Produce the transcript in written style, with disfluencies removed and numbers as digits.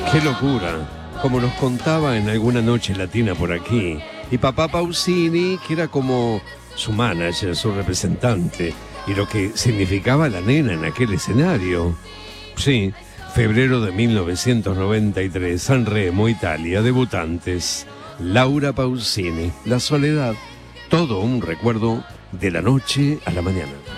Qué locura, como nos contaba en alguna noche latina por aquí. Y papá Pausini, que era como su manager, su representante, y lo que significaba la nena en aquel escenario. Sí, febrero de 1993, Sanremo, Italia, debutantes. Laura Pausini, La Soledad, todo un recuerdo de la noche a la mañana.